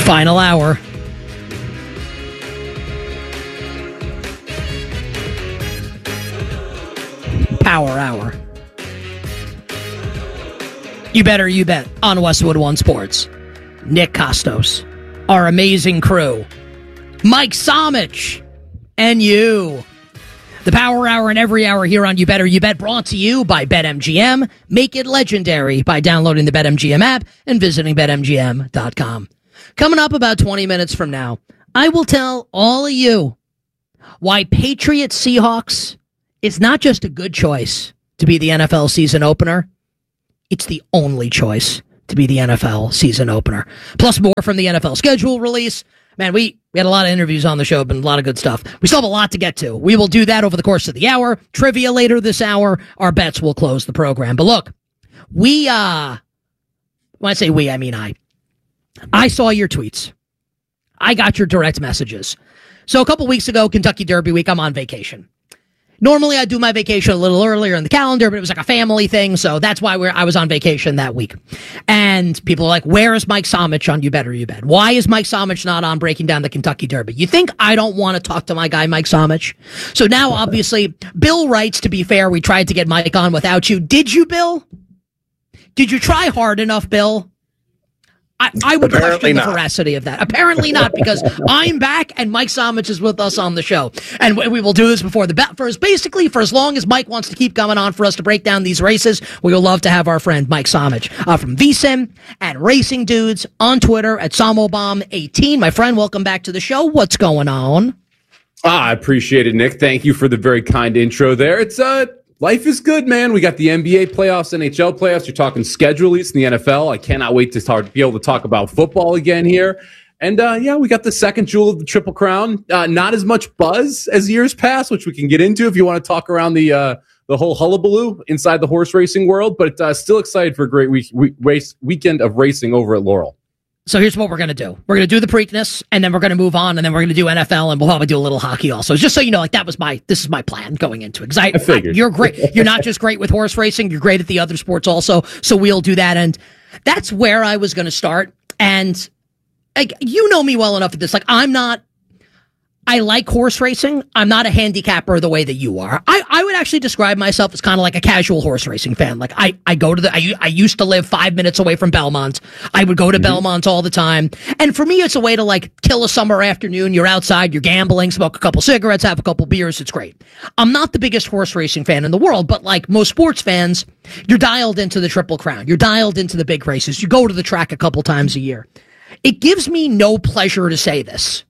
Final hour. Power hour. You bet on Westwood One Sports. Nick Costos, our amazing crew, Mike Somich, and you. The Power Hour and every hour here on You Bet, brought to you by BetMGM. Make it legendary by downloading the BetMGM app and visiting BetMGM.com. Coming up about 20 minutes from now, I will tell all of you why Patriots Seahawks is not just a good choice to be the NFL season opener. It's the only choice to be the NFL season opener. Plus more from the NFL schedule release. Man, we had a lot of interviews on the show, been a lot of good stuff. We still have a lot to get to. We will do that over the course of the hour. Trivia later this hour. Our bets will close the program. But look, when I say we, I mean I saw your tweets. I got your direct messages. So a couple weeks ago, Kentucky Derby week, I'm on vacation. Normally, I do my vacation a little earlier in the calendar, but it was like a family thing, so that's why I was on vacation that week. And people are like, where is Mike Somich on You Bet? Why is Mike Somich not on breaking down the Kentucky Derby? You think I don't want to talk to my guy, Mike Somich? So now, obviously, Bill writes, to be fair, we tried to get Mike on without you. Did you, Bill? Did you try hard enough, Bill? I would question the veracity of that. Apparently not, because I'm back and Mike Somich is with us on the show. And we will do this before the bet. For as long as Mike wants to keep coming on for us to break down these races, we will love to have our friend Mike Somich from VSiN and Racing Dudes on Twitter at Somobomb18. My friend, welcome back to the show. What's going on? I appreciate it, Nick. Thank you for the very kind intro there. It's life is good, man. We got the NBA playoffs, NHL playoffs. You're talking schedule release in the NFL. I cannot wait to be able to talk about football again here. And we got the second jewel of the Triple Crown. Not as much buzz as years past, which we can get into if you want to talk around the whole hullabaloo inside the horse racing world. But still excited for a great weekend of racing over at Laurel. So here's what we're going to do. We're going to do the Preakness, and then we're going to move on, and then we're going to do NFL, and we'll probably do a little hockey also. Just so you know, like this is my plan going into it. Because I figured. You're great. You're not just great with horse racing, you're great at the other sports also. So we'll do that. And that's where I was going to start. And you know me well enough at this. I like horse racing. I'm not a handicapper the way that you are. I would actually describe myself as kind of like a casual horse racing fan. Like I go to I used to live 5 minutes away from Belmont. I would go to Belmont all the time. And for me, it's a way to like kill a summer afternoon. You're outside, you're gambling, smoke a couple cigarettes, have a couple beers. It's great. I'm not the biggest horse racing fan in the world, but like most sports fans, you're dialed into the Triple Crown. You're dialed into the big races. You go to the track a couple times a year. It gives me no pleasure to say this.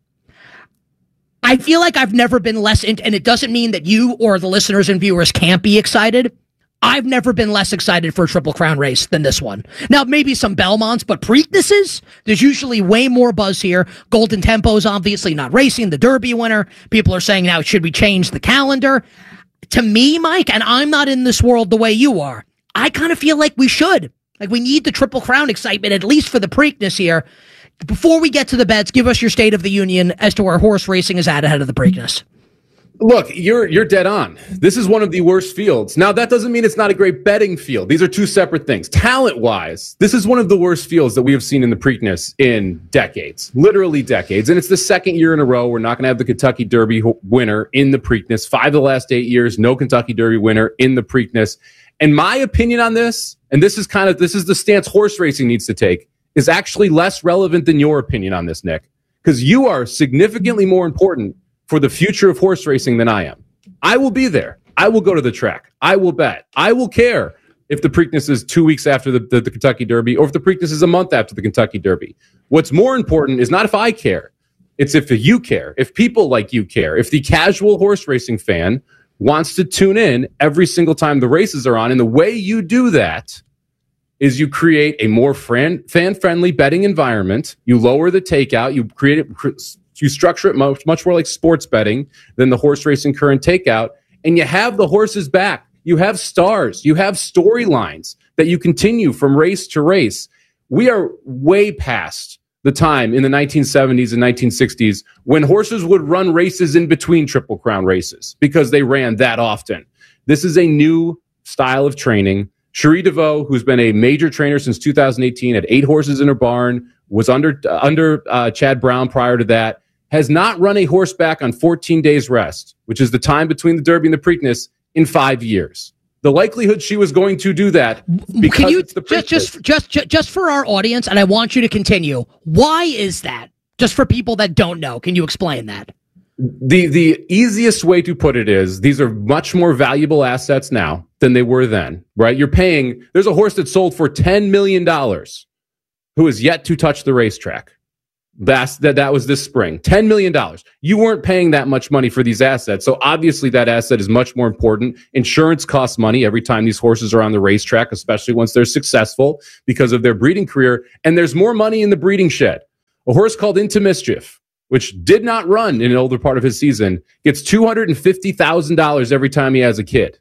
I feel like I've never been less and it doesn't mean that you or the listeners and viewers can't be excited. I've never been less excited for a Triple Crown race than this one. Now, maybe some Belmonts, but Preaknesses, there's usually way more buzz here. Golden Tempo's obviously not racing, the Derby winner. People are saying now, should we change the calendar? To me, Mike, and I'm not in this world the way you are, I kind of feel like we should. Like we need the Triple Crown excitement, at least for the Preakness here. Before we get to the bets, give us your State of the Union as to where horse racing is at ahead of the Preakness. Look, you're dead on. This is one of the worst fields. Now, that doesn't mean it's not a great betting field. These are two separate things. Talent-wise, this is one of the worst fields that we have seen in the Preakness in decades, literally decades. And it's the second year in a row we're not going to have the Kentucky Derby winner in the Preakness. 5 of the last 8 years, no Kentucky Derby winner in the Preakness. And my opinion on this, and this is the stance horse racing needs to take, is actually less relevant than your opinion on this, Nick, because you are significantly more important for the future of horse racing than I am. I will be there. I will go to the track. I will bet. I will care if the Preakness is 2 weeks after the Kentucky Derby or if the Preakness is a month after the Kentucky Derby. What's more important is not if I care. It's if you care, if people like you care, if the casual horse racing fan wants to tune in every single time the races are on. And the way you do that is you create a more fan-friendly betting environment. You lower the takeout. You structure it much more like sports betting than the horse racing current takeout. And you have the horses back. You have stars. You have storylines that you continue from race to race. We are way past the time in the 1970s and 1960s when horses would run races in between Triple Crown races because they ran that often. This is a new style of training Cherie DeVoe, who's been a major trainer since 2018, had 8 horses in her barn, was under Chad Brown prior to that, has not run a horse back on 14 days rest, which is the time between the Derby and the Preakness, in 5 years. The likelihood she was going to do that because it's the Preakness. Just for our audience, and I want you to continue. Why is that? Just for people that don't know, can you explain that? The easiest way to put it is these are much more valuable assets now than they were then, right? There's a horse that sold for $10 million who is yet to touch the racetrack. That was this spring. $10 million. You weren't paying that much money for these assets. So obviously that asset is much more important. Insurance costs money every time these horses are on the racetrack, especially once they're successful because of their breeding career. And there's more money in the breeding shed. A horse called Into Mischief, which did not run in an older part of his season, gets $250,000 every time he has a kid.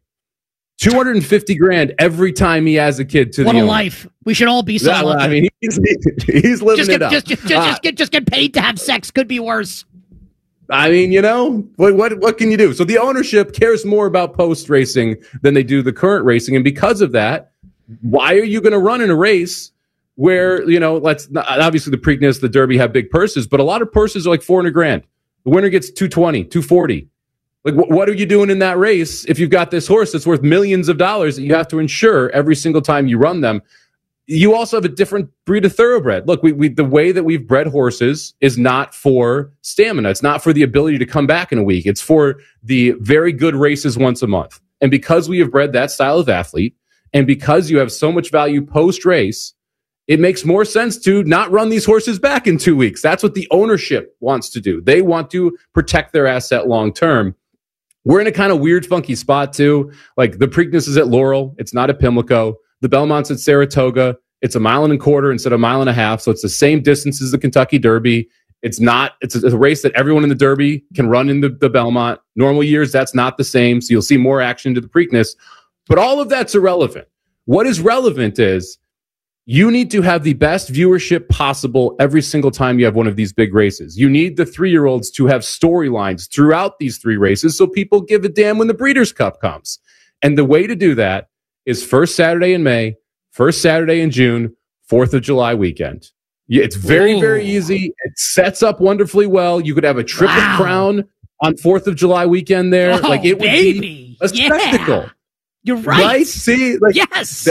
$250,000 every time he has a kid to what the a owner. Life. We should all be so lucky. I mean, he's living it up. Just get paid to have sex. Could be worse. I mean, what can you do? So the ownership cares more about post racing than they do the current racing. And because of that, why are you going to run in a race where, obviously the Preakness, the Derby have big purses, but a lot of purses are like $400,000. The winner gets $220,000, $240,000. Like, what are you doing in that race if you've got this horse that's worth millions of dollars that you have to insure every single time you run them? You also have a different breed of thoroughbred. Look, the way that we've bred horses is not for stamina. It's not for the ability to come back in a week. It's for the very good races once a month. And because we have bred that style of athlete, and because you have so much value post-race, it makes more sense to not run these horses back in 2 weeks. That's what the ownership wants to do. They want to protect their asset long-term. We're in a kind of weird, funky spot, too. Like, the Preakness is at Laurel. It's not at Pimlico. The Belmont's at Saratoga. It's 1.25 miles instead of 1.5 miles. So it's the same distance as the Kentucky Derby. It's a race that everyone in the Derby can run in the Belmont. Normal years, that's not the same. So you'll see more action to the Preakness. But all of that's irrelevant. What is relevant is you need to have the best viewership possible every single time you have one of these big races. You need the 3-year-olds to have storylines throughout these 3 races so people give a damn when the Breeders' Cup comes. And the way to do that is first Saturday in May, first Saturday in June, 4th of July weekend. It's very, very easy. It sets up wonderfully well. You could have a Triple Crown on 4th of July weekend there. It would be a spectacle. You're right. See? Yes.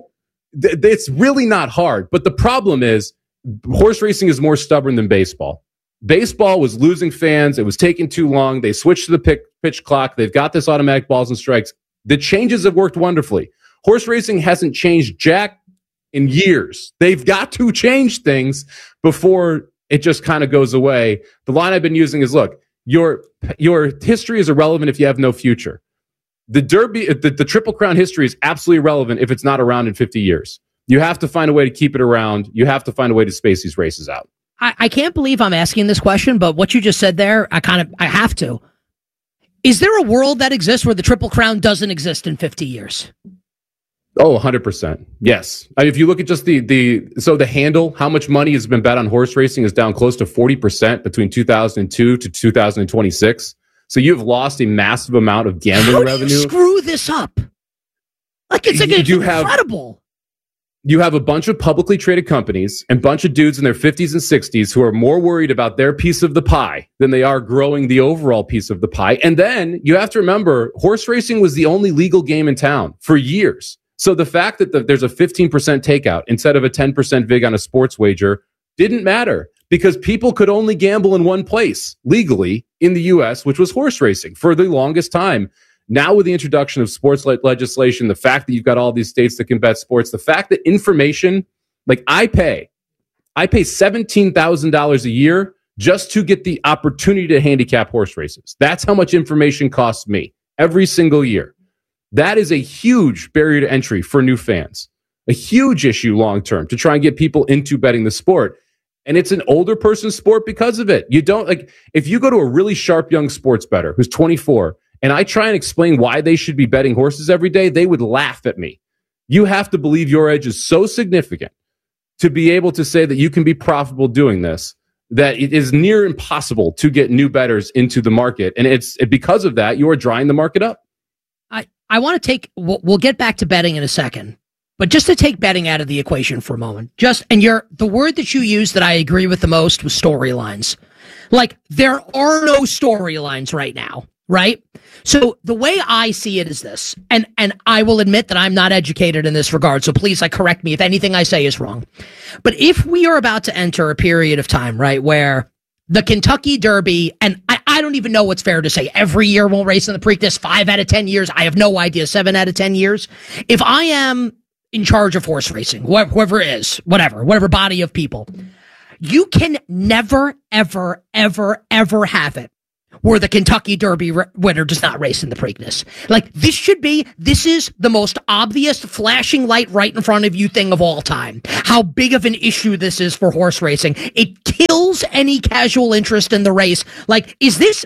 It's really not hard. But the problem is horse racing is more stubborn than baseball. Baseball was losing fans. It was taking too long. They switched to the pitch clock. They've got this automatic balls and strikes. The changes have worked wonderfully. Horse racing hasn't changed jack in years. They've got to change things before it just kind of goes away. The line I've been using is, look, your history is irrelevant if you have no future. The Derby, the Triple Crown history is absolutely irrelevant if it's not around in 50 years. You have to find a way to keep it around. You have to find a way to space these races out. I can't believe I'm asking this question, but what you just said there, I have to. Is there a world that exists where the Triple Crown doesn't exist in 50 years? Oh, 100%. Yes. I mean, if you look at just the handle, how much money has been bet on horse racing is down close to 40% between 2002 to 2026. So you've lost a massive amount of gambling revenue. How do you screw this up? It's incredible. You have a bunch of publicly traded companies and a bunch of dudes in their 50s and 60s who are more worried about their piece of the pie than they are growing the overall piece of the pie. And then you have to remember, horse racing was the only legal game in town for years. So the fact that there's a 15% takeout instead of a 10% vig on a sports wager didn't matter, because people could only gamble in one place legally in the U.S., which was horse racing for the longest time. Now, with the introduction of sports legislation, the fact that you've got all these states that can bet sports, the fact that information, like I pay $17,000 a year just to get the opportunity to handicap horse races. That's how much information costs me every single year. That is a huge barrier to entry for new fans, a huge issue long term to try and get people into betting the sport. And it's an older person's sport because of it. You don't if you go to a really sharp young sports bettor who's 24 and I try and explain why they should be betting horses every day, they would laugh at me. You have to believe your edge is so significant to be able to say that you can be profitable doing this, that it is near impossible to get new bettors into the market. And because of that, you are drying the market up. I want to we'll get back to betting in a second. But just to take betting out of the equation for a moment, the word that you used that I agree with the most was storylines. Like, there are no storylines right now, right? So the way I see it is this, and I will admit that I'm not educated in this regard, so please, correct me if anything I say is wrong. But if we are about to enter a period of time, right, where the Kentucky Derby, and I don't even know what's fair to say, every year won't race in the Preakness, 5 out of 10 years, I have no idea, 7 out of 10 years. If I am in charge of horse racing, whoever it is, whatever body of people, you can never, ever, ever, ever have it where the Kentucky Derby winner does not race in the Preakness. Like, this is the most obvious flashing light right in front of you thing of all time. How big of an issue this is for horse racing. It kills any casual interest in the race. Like, is this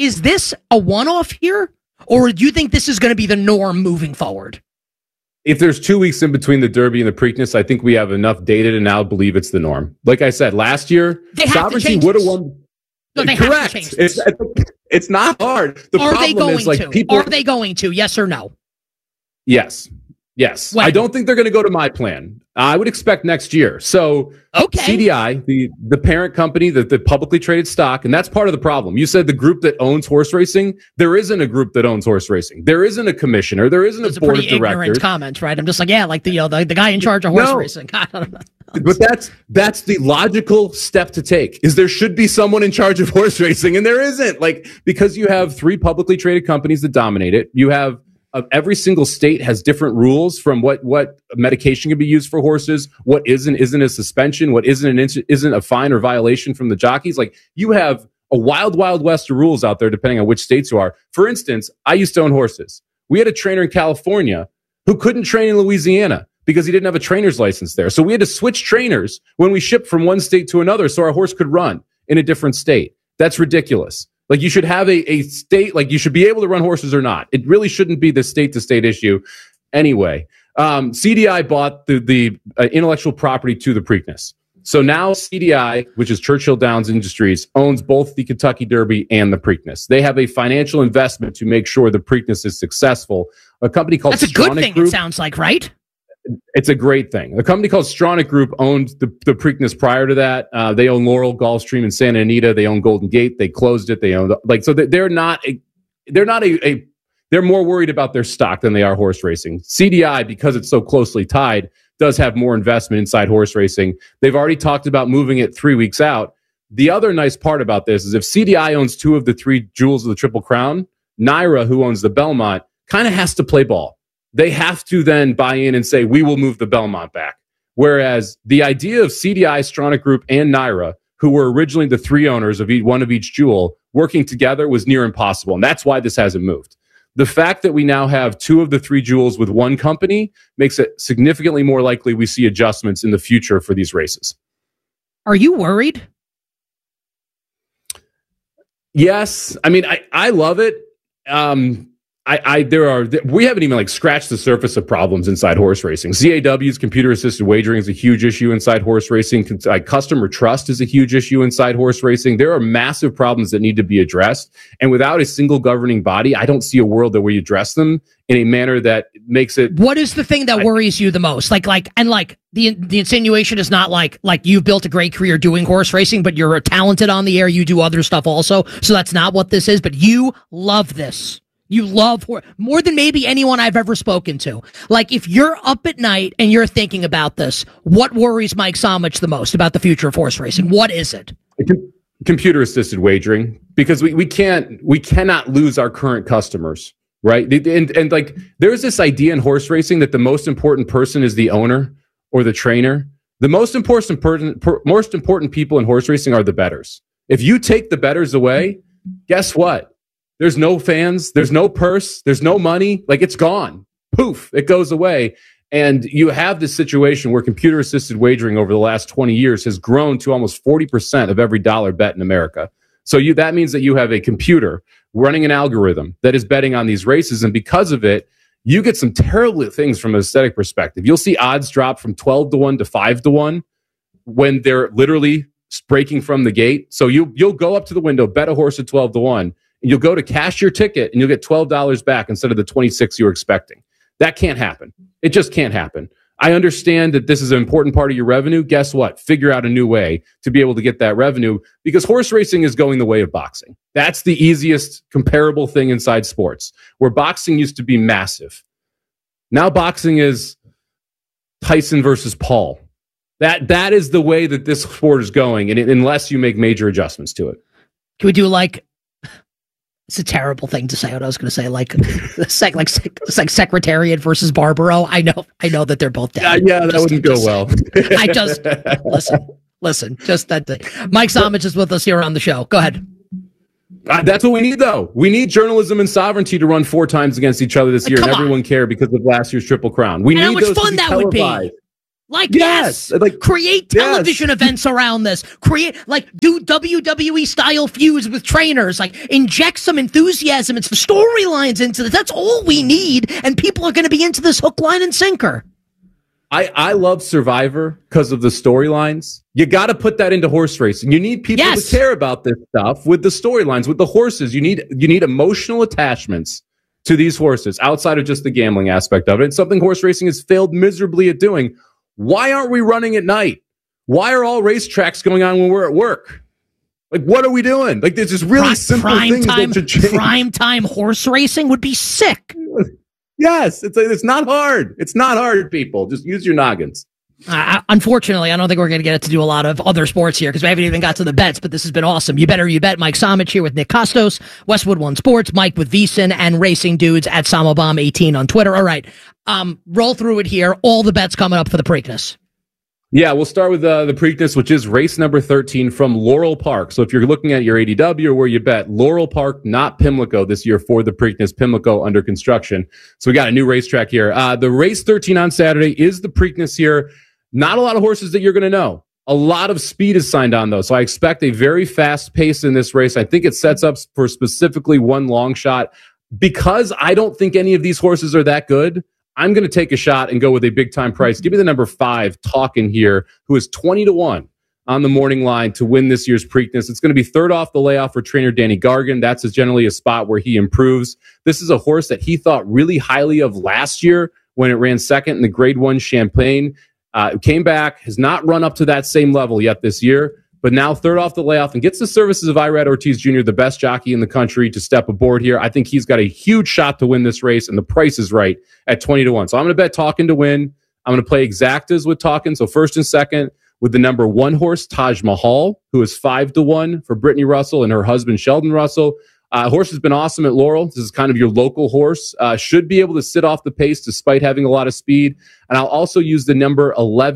a one-off here? Or do you think this is going to be the norm moving forward? If there's 2 weeks in between the Derby and the Preakness, I think we have enough data to now believe it's the norm. Like I said, last year, Sovereignty would have won. No, they correct. Have to change this. It's not hard. Are they going to? Yes or no? Yes. When? I don't think they're going to go to my plan. I would expect next year. So CDI, the parent company, the publicly traded stock, and that's part of the problem. You said the group that owns horse racing. There isn't a group that owns horse racing. There isn't a commissioner. There isn't a board of directors. Ignorant comment, right? I'm just like, the guy in charge of horse racing. I don't know. But that's the logical step to take, is there should be someone in charge of horse racing, and there isn't. Like, because you have 3 publicly traded companies that dominate it. You have every single state has different rules from what medication can be used for horses, what isn't a suspension, what isn't a fine or violation from the jockeys. Like, you have a wild west of rules out there depending on which states you are. For instance, I used to own horses. We had a trainer in California who couldn't train in Louisiana because he didn't have a trainer's license there. So we had to switch trainers when we shipped from one state to another so our horse could run in a different state. That's ridiculous. Like, you should have a state, like, you should be able to run horses or not. It really shouldn't be the state-to-state issue. Anyway, CDI bought the intellectual property to the Preakness. So now CDI, which is Churchill Downs Industries, owns both the Kentucky Derby and the Preakness. They have a financial investment to make sure the Preakness is successful. A company called That's a good thing, Group, it sounds like, right? It's a great thing. A company called Stronach Group owned the Preakness prior to that. They own Laurel, Gulfstream, and Santa Anita. They own Golden Gate. They closed it. They own they're more worried about their stock than they are horse racing. CDI, because it's so closely tied, does have more investment inside horse racing. They've already talked about moving it 3 weeks out. The other nice part about this is if CDI owns 2 of the 3 jewels of the Triple Crown, NYRA, who owns the Belmont, kind of has to play ball. They have to then buy in and say, we will move the Belmont back. Whereas the idea of CDI, Stronach Group, and NYRA, who were originally the 3 owners of one of each jewel, working together was near impossible. And that's why this hasn't moved. The fact that we now have 2 of the 3 jewels with one company makes it significantly more likely we see adjustments in the future for these races. Are you worried? Yes. I mean, I love it. We haven't even scratched the surface of problems inside horse racing. CAW's computer assisted wagering is a huge issue inside horse racing. Customer trust is a huge issue inside horse racing. There are massive problems that need to be addressed. And without a single governing body, I don't see a world that we address them in a manner that makes it. What is the thing that worries you the most? The insinuation is not like you've built a great career doing horse racing, but you're talented on the air. You do other stuff also. So that's not what this is, but you love this. You love more than maybe anyone I've ever spoken to. Like, if you're up at night and you're thinking about this, what worries Mike Somich the most about the future of horse racing? What is it? Computer assisted wagering, because we cannot lose our current customers, right? And there's this idea in horse racing that the most important person is the owner or the trainer. The most important people in horse racing are the bettors. If you take the bettors away, guess what? There's no fans, there's no purse, there's no money. It's gone. Poof, it goes away. And you have this situation where computer-assisted wagering over the last 20 years has grown to almost 40% of every dollar bet in America. So that means that you have a computer running an algorithm that is betting on these races. And because of it, you get some terrible things from an aesthetic perspective. You'll see odds drop from 12-1 to 5-1 when they're literally breaking from the gate. So you'll go up to the window, bet a horse at 12-1, and you'll go to cash your ticket and you'll get $12 back instead of the $26 you were expecting. That can't happen. It just can't happen. I understand that this is an important part of your revenue. Guess what? Figure out a new way to be able to get that revenue, because horse racing is going the way of boxing. That's the easiest comparable thing inside sports, where boxing used to be massive. Now boxing is Tyson versus Paul. That is the way that this sport is going, and unless you make major adjustments to it. Can we do like, it's a terrible thing to say, what I was going to say, like Secretariat versus Barbaro. I know that they're both dead. Yeah, that wouldn't go well. I just, listen, just that thing. Mike Somich is with us here on the show. Go ahead. That's what we need, though. We need journalism and sovereignty to run 4 times against each other this year, and everyone care because of last year's Triple Crown. We need how much those fun that would be. Like, yes, like, create television events around this. Do WWE style feuds with trainers. Like, inject some enthusiasm and some storylines into this. That's all we need, and people are going to be into this hook, line, and sinker. I love Survivor because of the storylines. You got to put that into horse racing. You need people to care about this stuff with the storylines, with the horses. You need emotional attachments to these horses outside of just the gambling aspect of it. It's something horse racing has failed miserably at doing. Why aren't we running at night? Why are all racetracks going on when we're at work? Like, what are we doing? Like, there's just really simple things that should change. Prime time horse racing would be sick. Yes, it's not hard. It's not hard, people. Just use your noggins. Unfortunately, I don't think we're going to get to do a lot of other sports here because we haven't even got to the bets, but this has been awesome. You Better You Bet. Mike Somich here with Nick Costos, Westwood One Sports, Mike with VSiN, and Racing Dudes at Samobomb18 on Twitter. All right, roll through it here. All the bets coming up for the Preakness. Yeah, we'll start with the Preakness, which is race number 13 from Laurel Park. So if you're looking at your ADW or where you bet, Laurel Park, not Pimlico this year for the Preakness. Pimlico under construction. So we got a new racetrack here. The race 13 on Saturday is the Preakness here. Not a lot of horses that you're going to know. A lot of speed is signed on, though. So I expect a very fast pace in this race. I think it sets up for specifically one long shot. Because I don't think any of these horses are that good, I'm going to take a shot and go with a big-time price. Give me the number 5, Talkin' here, who is 20-1 on the morning line to win this year's Preakness. It's going to be third off the layoff for trainer Danny Gargan. That's generally a spot where he improves. This is a horse that he thought really highly of last year when it ran second in the Grade 1 Champagne. Came back, has not run up to that same level yet this year, but now third off the layoff and gets the services of Irad Ortiz Jr., the best jockey in the country, to step aboard here. I think he's got a huge shot to win this race, and the price is right at 20-1. So I'm going to bet Talkin' to win. I'm going to play exactas with Talkin'. So first and second with the number 1 horse, Taj Mahal, who is 5-1 for Brittany Russell and her husband, Sheldon Russell. Horse has been awesome at Laurel. This is kind of your local horse. Should be able to sit off the pace despite having a lot of speed. And I'll also use the number 12,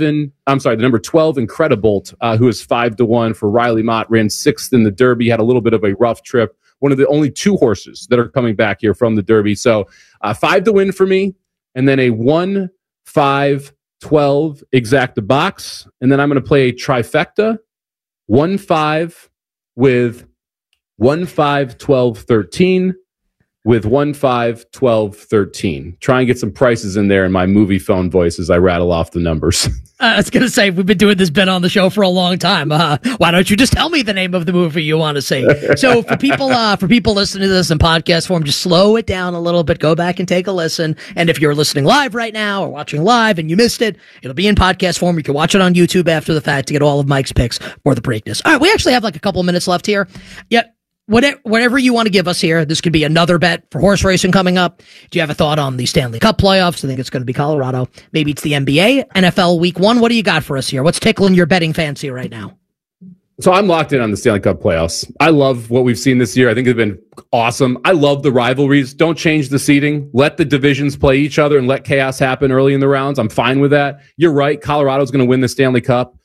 Incredibolt, who is 5-1 for Riley Mott. Ran 6th in the Derby, had a little bit of a rough trip. One of the only 2 horses that are coming back here from the Derby. So 5 to win for me. And then a 1, 5, 12 exacta box. And then I'm going to play a trifecta, 1, 5 with 1, 5, 12, 13 with 1, 5, 12, 13. Try and get some prices in there in my movie phone voice as I rattle off the numbers. I was going to say, we've been doing this bit on the show for a long time. Why don't you just tell me the name of the movie you want to see? So for people listening to this in podcast form, just slow it down a little bit. Go back and take a listen. And if you're listening live right now or watching live and you missed it, it'll be in podcast form. You can watch it on YouTube after the fact to get all of Mike's picks for the Preakness. All right, we actually have like a couple of minutes left here. Yep. Whatever you want to give us here, this could be another bet for horse racing coming up. Do you have a thought on the Stanley Cup playoffs? I think it's going to be Colorado. Maybe it's the NBA, NFL Week 1. What do you got for us here? What's tickling your betting fancy right now? So I'm locked in on the Stanley Cup playoffs. I love what we've seen this year. I think it's been awesome. I love the rivalries. Don't change the seeding. Let the divisions play each other and let chaos happen early in the rounds. I'm fine with that. You're right. Colorado's going to win the Stanley Cup.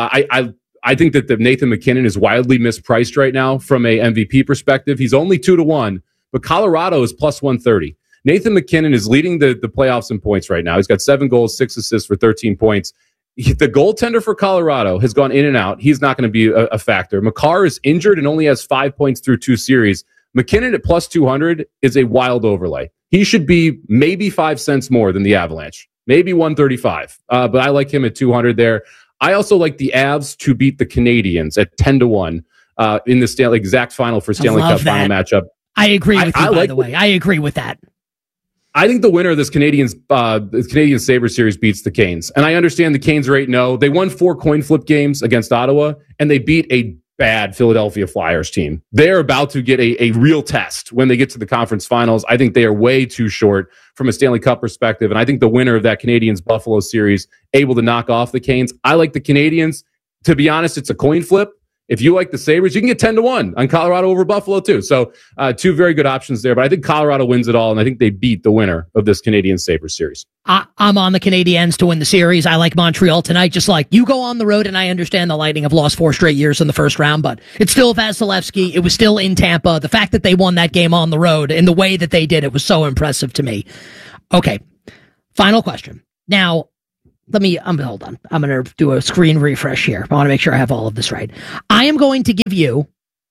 I think that the Nathan McKinnon is wildly mispriced right now from a MVP perspective. He's only 2-1, but Colorado is plus 130. Nathan McKinnon is leading the playoffs in points right now. He's got 7 goals, 6 assists for 13 points. The goaltender for Colorado has gone in and out. He's not going to be a factor. Makar is injured and only has 5 points through 2 series. McKinnon at plus 200 is a wild overlay. He should be maybe 5 cents more than the Avalanche, maybe 135. But I like him at 200 there. I also like the Avs to beat the Canadians at 10-1 in the exact final for Stanley Cup final matchup. I agree with you, by the way. I agree with that. I think the winner of this the Canadian Sabres series beats the Canes. And I understand the Canes are 8-0. They won 4 coin flip games against Ottawa, and they beat a bad Philadelphia Flyers team. They're about to get a real test when they get to the conference finals. I think they are way too short from a Stanley Cup perspective. And I think the winner of that Canadians-Buffalo series able to knock off the Canes. I like the Canadians. To be honest, it's a coin flip. If you like the Sabres, you can get 10-1 on Colorado over Buffalo too. So 2 very good options there. But I think Colorado wins it all, and I think they beat the winner of this Canadian Sabres series. I'm on the Canadiens to win the series. I like Montreal tonight. Just like you go on the road, and I understand the Lightning have lost 4 straight years in the first round, but it's still Vasilevsky. It was still in Tampa. The fact that they won that game on the road in the way that they did, it was so impressive to me. Okay, final question. Now, hold on. I'm going to do a screen refresh here. I want to make sure I have all of this right. I am going to give you,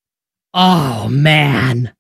oh man.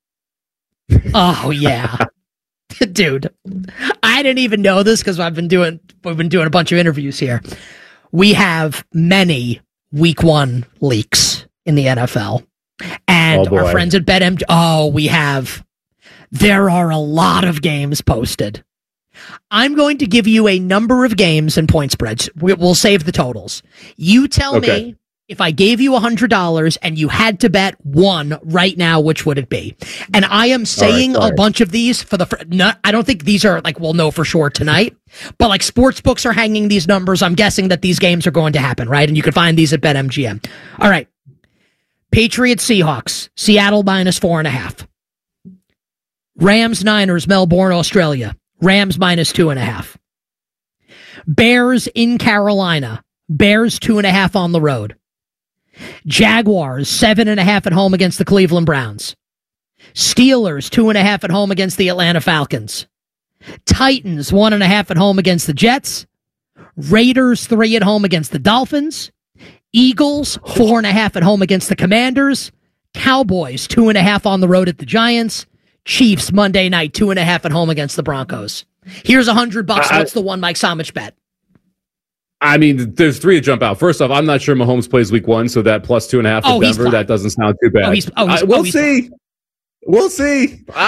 Oh yeah. Dude, I didn't even know this because we've been doing a bunch of interviews here. We have many week 1 leaks in the NFL. And our friends at BetMGM, there are a lot of games posted. I'm going to give you a number of games and point spreads. We'll save the totals. You tell me, if I gave you $100 and you had to bet one right now, which would it be? And I am saying a bunch of these I don't think these are like, we'll know for sure tonight, but like sports books are hanging these numbers. I'm guessing that these games are going to happen, right? And you can find these at BetMGM. All right. Patriots, Seahawks, Seattle -4.5. Rams, Niners, Melbourne, Australia. Rams -2.5. Bears in Carolina. Bears 2.5 on the road. Jaguars 7.5 at home against the Cleveland Browns. Steelers 2.5 at home against the Atlanta Falcons. Titans 1.5 at home against the Jets. Raiders 3 at home against the Dolphins. Eagles 4.5 at home against the Commanders. Cowboys 2.5 on the road at the Giants. Chiefs Monday night 2.5 at home against the Broncos. Here's $100. What's the one Mike Somich bet? I mean, there's 3 to jump out. First off, I'm not sure Mahomes plays week 1, so that +2.5 for Denver, that doesn't sound too bad. We'll see. We'll see. Can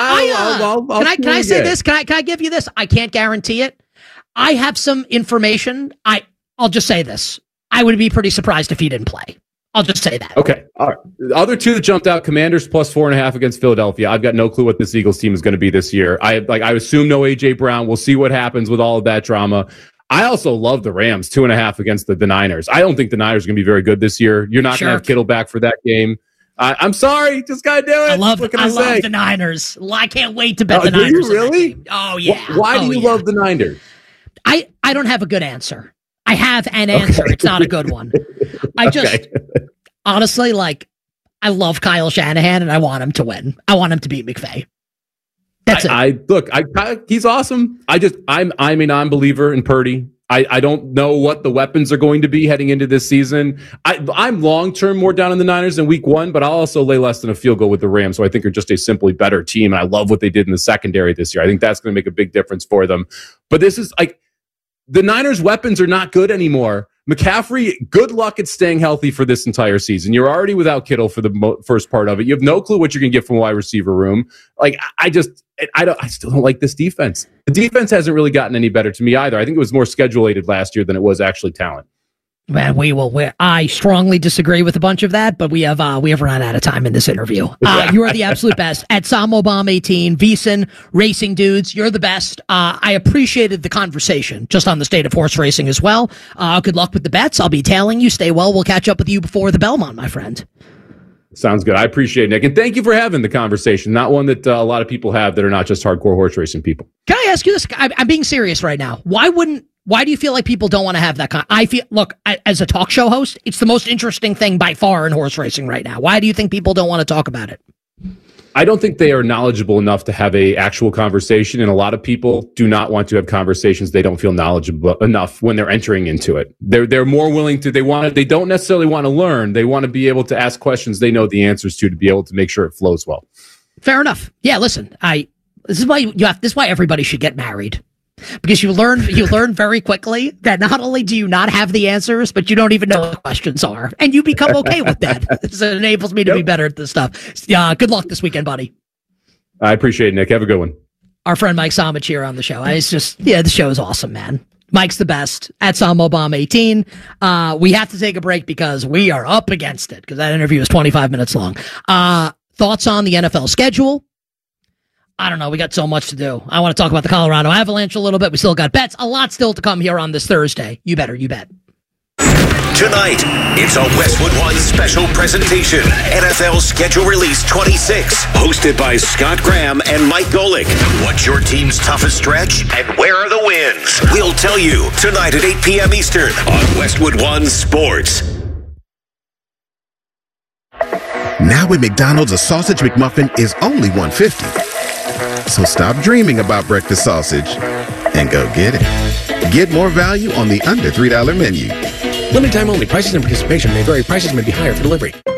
I say this? Can I give you this? I can't guarantee it. I have some information. I'll just say this. I would be pretty surprised if he didn't play. I'll just say that. Okay. All right. The other 2 that jumped out, Commanders +4.5 against Philadelphia. I've got no clue what this Eagles team is going to be this year. I assume no A.J. Brown. We'll see what happens with all of that drama. I also love the Rams 2.5 against the Niners. I don't think the Niners are going to be very good this year. You're not going to have Kittle back for that game. I'm sorry. Just got to do it. I love the Niners. I can't wait to bet the Niners. Do you really? Oh, yeah. Why do you love the Niners? I don't have a good answer. I have an answer. It's not a good one. I just, honestly, I love Kyle Shanahan and I want him to win. I want him to beat McVay. That's it. He's awesome. I'm a non-believer in Purdy. I don't know what the weapons are going to be heading into this season. I'm long-term more down on the Niners than week 1, but I'll also lay less than a field goal with the Rams, so I think are just a simply better team. And I love what they did in the secondary this year. I think that's going to make a big difference for them. But this is the Niners' weapons are not good anymore. McCaffrey, good luck at staying healthy for this entire season. You're already without Kittle for the first part of it. You have no clue what you're going to get from a wide receiver room. I still don't like this defense. The defense hasn't really gotten any better to me either. I think it was more schedule-aided last year than it was actually talent. Man, I strongly disagree with a bunch of that, but we have run out of time in this interview. You are the absolute best. At SamObama18, VSiN, Racing Dudes, you're the best. I appreciated the conversation just on the state of horse racing as well. Good luck with the bets. I'll be tailing you. Stay well. We'll catch up with you before the Belmont, my friend. Sounds good. I appreciate it, Nick. And thank you for having the conversation. Not one that a lot of people have that are not just hardcore horse racing people. Can I ask you this? I'm being serious right now. Why do you feel like people don't want to have that look, as a talk show host, it's the most interesting thing by far in horse racing right now. Why do you think people don't want to talk about it? I don't think they are knowledgeable enough to have a actual conversation, and a lot of people do not want to have conversations they don't feel knowledgeable enough when they're entering into it. They're more willing to, they don't necessarily want to learn. They want to be able to ask questions they know the answers to be able to make sure it flows well. Fair enough. Yeah, listen, this is why everybody should get married. Because you learn very quickly that not only do you not have the answers, but you don't even know what the questions are. And you become okay with that. So it enables me to be better at this stuff. Good luck this weekend, buddy. I appreciate it, Nick. Have a good one. our friend Mike Somich here on the show. It's just, the show is awesome, man. Mike's the best at SomObama18. We have to take a break because we are up against it because that interview is 25 minutes long. Thoughts on the NFL schedule? I don't know. We got so much to do. I want to talk about the Colorado Avalanche a little bit. We still got bets. A lot still to come here on this Thursday. You bet. Tonight, it's a Westwood One special presentation. NFL Schedule Release 26, hosted by Scott Graham and Mike Golick. What's your team's toughest stretch and where are the wins? We'll tell you tonight at 8 p.m. Eastern on Westwood One Sports. Now at McDonald's, a sausage McMuffin is only $1.50. So stop dreaming about breakfast sausage and go get it. Get more value on the under $3 menu. Limited time only. Prices and participation may vary. Prices may be higher for delivery.